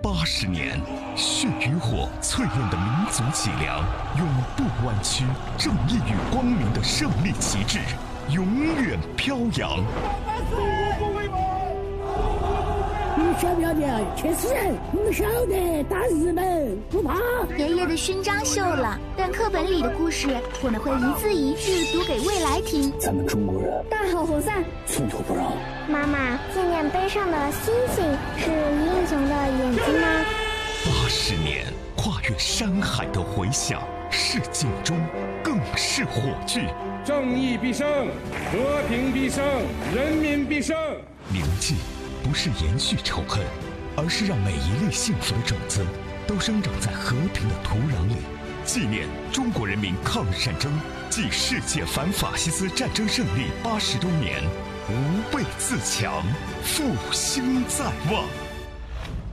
80年，血与火淬炼的民族脊梁，永不弯曲，正义与光明的胜利旗帜，永远飘扬。 你晓不晓得去死人？你晓得打日本不怕？ 爷爷的勋章锈了，但课本里的故事，我们会一字一句读给未来听。 咱们中国人大好河山， 寸土不让。 妈妈，纪念碑上的星星是英雄的眼睛吗 ？80年，跨越山海的回响，是警钟，更是火炬。 正义必胜，和平必胜，人民必胜。 铭记不是延续仇恨，而是让每一粒幸福的种子都生长在和平的土壤里。纪念中国人民抗日战争暨世界反法西斯战争胜利80周年，无畏自强，复兴在望。